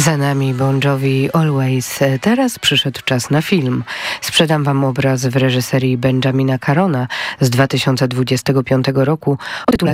Za nami Bon Jovi Always. Teraz przyszedł czas na film. Sprzedam wam obraz w reżyserii Benjamina Carona z 2025 roku o tytule